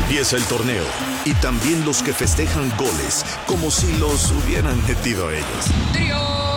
Empieza el torneo y también los que festejan goles como si los hubieran metido ellos. ¡Trío!